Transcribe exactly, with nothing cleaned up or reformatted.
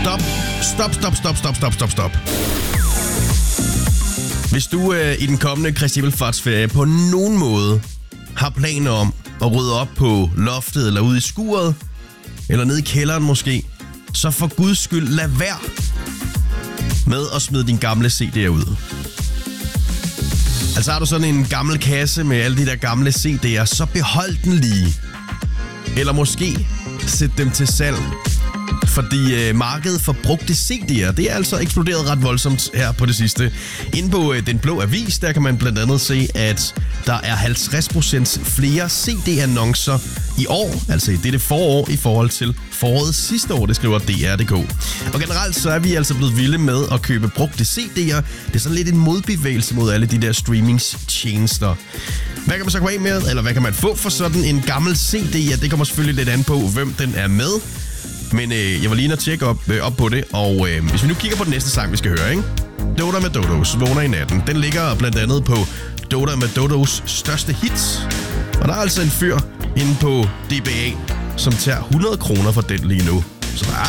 Stop, stop, stop, stop, stop, stop, stop, stop. Hvis du øh, i den kommende Kristi Himmelfartsferie på nogen måde har planer om at rydde op på loftet eller ude i skuret, eller nede i kælderen måske, så for guds skyld lad være med at smide din gamle C D'er ud. Altså har du sådan en gammel kasse med alle de der gamle C D'er, så behold den lige. Eller måske sæt dem til salg. Fordi øh, markedet for brugte C D'er, det er altså eksploderet ret voldsomt her på det sidste. Inde på øh, Den Blå Avis, der kan man blandt andet se, at der er halvtreds procent flere C D-annoncer i år, altså i dette forår, i forhold til foråret sidste år, det skriver D R punktum D K. Og generelt så er vi altså blevet vilde med at købe brugte C D'er. Det er sådan lidt en modbevægelse mod alle de der streamingstjenester. Hvad kan man så gå af med, eller hvad kan man få for sådan en gammel C D? Ja, det kommer selvfølgelig lidt an på, hvem den er med. Men øh, jeg var lige inde og tjekke op, øh, op på det, og øh, hvis vi nu kigger på den næste sang, vi skal høre, ikke? Doda med Dodos, Vågner i natten. Den ligger blandt andet på Doda med Dodos største hits. Og der er altså en fyr inde på D B A, som tager hundrede kroner for den lige nu. Så der er